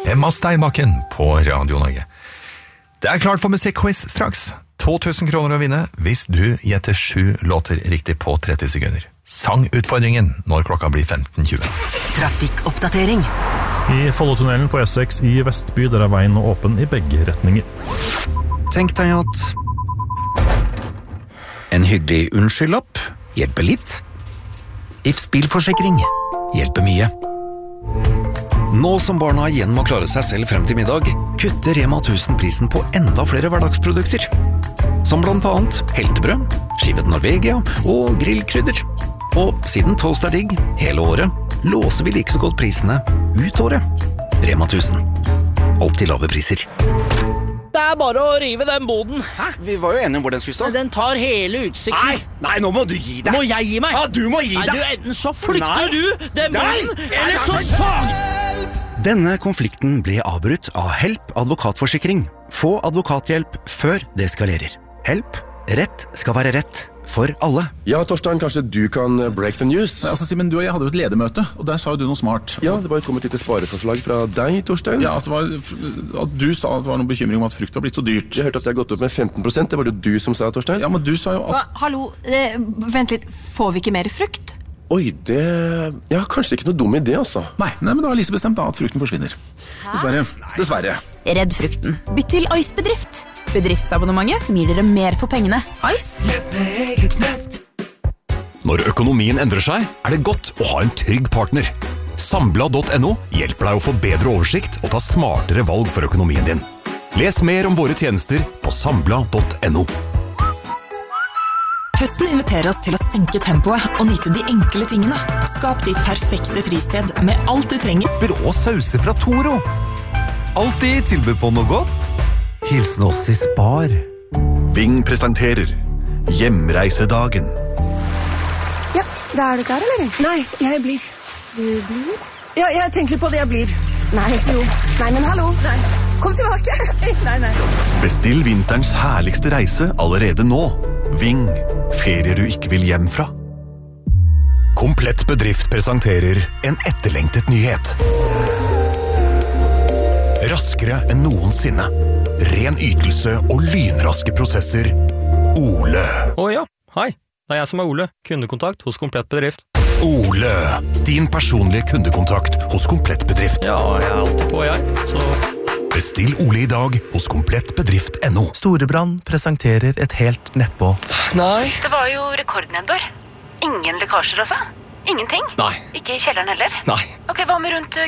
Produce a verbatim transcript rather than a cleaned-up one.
Emma Steinbakken på Radio Norge. Det er klart for musikkquiz straks. to tusen kroner å vinne hvis du gjetter sju låter riktig på tretti sekunder. Sangutfordringen når klokka blir femten tjue. Trafikkoppdatering. I Follotunnelen på E seks i Vestby, der er veien nå åpen i begge retninger. Tenk deg at en hyggelig unnskyldlapp hjelper litt. Ifs bilforsikring hjelper mye. Nå som barna igjen må klare seg selv frem til middag, kutter Rema tusen prisen på enda flere hverdagsprodukter. Som blant annet heltebrød, skivet Norvegia og grillkrydder. Og siden toast er digg hele året, låser vi like så godt prisene ut året. Rema tusen. Alltid lave priser. Det er bare å rive den boden. Hæ? Vi var jo enige om hvor den skulle stå. Den tar hele utsikten. Nei, nei, nå må du gi deg. Må jeg gi meg? Ja, du må gi Nei, deg. du, enten så flytter Nei. du den boden, Nei. eller så Nei. faen! Denne konflikten ble avbrutt av Help advokatforsikring. Få advokathjelp før det eskalerer. Help. Rett skal være rett. For alle. Ja, Torstein, kanskje du kan break the news? Nei, altså, Simen, du og jeg hadde jo et ledermøte, og der sa jo du noe smart. Ja, det var kommet et lite spareforslag fra deg, Torstein. Ja, at, det var, at du sa at det var noen bekymring om at frukt var blitt så dyrt. Jeg hørte at det har gått opp med femten prosent, det var det du som sa, Torstein. Ja, men du sa jo at... Hva? Hallo, eh, vent litt, får vi ikke mer frukt? Oi, det... Ja, kanskje ikke noe dum idé, altså. Nei, nei, men da har Lise bestemt da at frukten forsvinner. Dessverre. Dessverre. Redd frukten. Bytt til Ice-bedrift. Bedriftsabonnementet som gir dere mer for pengene. Ice. Når økonomien endrer seg, er det godt å ha en trygg partner. Sambla punktum no hjelper deg å få bedre oversikt og ta smartere valg for økonomien din. Les mer om våre tjenester på sambla punktum no. Høsten inviterer oss til å senke tempoet og nyte de enkle tingene. Skap ditt perfekte fristed med alt du trenger. Brå sauser fra Toro. Alltid tilbud på noe godt. Hilsen oss i Spar. Ving presenterer Hjemreisedagen. Ja, da er du klar, eller? Nei, jeg blir. Du blir? Ja, jeg tenker på det jeg blir. Nei, jo. Nei, men hallo. Nei. Kom tilbake. Nei, nei. Bestill vinterens herligste reise allerede nå. Ving. Ferier du ikke vil hjem fra. Komplett bedrift presenterer en etterlengtet nyhet. Raskere enn noensinne. Ren ytelse og lynraske prosesser. Ole. Å ja, hei. Det er jeg som er Ole, kundekontakt hos Komplett Bedrift. Ole, din personlige kundekontakt hos Komplett Bedrift. Ja, jeg er alltid på, jeg, så... Bestill Ole i dag hos komplett bedrift punktum no. Storebrand presenterer et helt nedpå. Nei. Det var jo rekordnedbør. Ingen lekkasjer altså? Ingenting? Nei. Ikke i kjelleren heller? Nei. Ok, hva med rundt